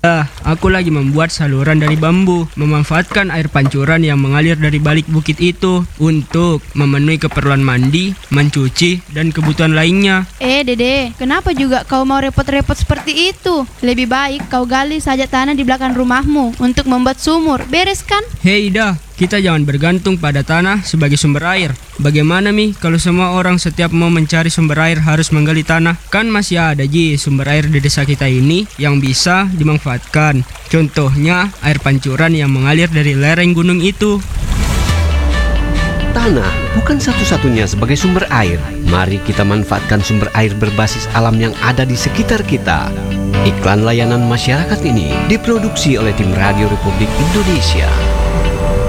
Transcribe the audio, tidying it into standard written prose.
Aku lagi membuat saluran dari bambu, memanfaatkan air pancuran yang mengalir dari balik bukit itu untuk memenuhi keperluan mandi, mencuci, dan kebutuhan lainnya. Dede, kenapa juga kau mau repot-repot seperti itu? Lebih baik kau gali saja tanah di belakang rumahmu untuk membuat sumur, beres kan? Hei Ida, kita jangan bergantung pada tanah sebagai sumber air. Bagaimana Mi kalau semua orang setiap mau mencari sumber air harus menggali tanah? Kan masih ada sumber air di desa kita ini yang bisa dimanfaatkan. Contohnya air pancuran yang mengalir dari lereng gunung itu. Tanah bukan satu-satunya sebagai sumber air. Mari kita manfaatkan sumber air berbasis alam yang ada di sekitar kita. Iklan layanan masyarakat ini diproduksi oleh tim Radio Republik Indonesia.